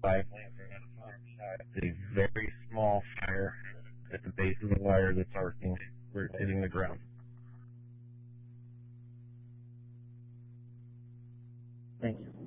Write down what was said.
a very small fire at the base of the wire that's arcing where it's hitting the ground. Thank you.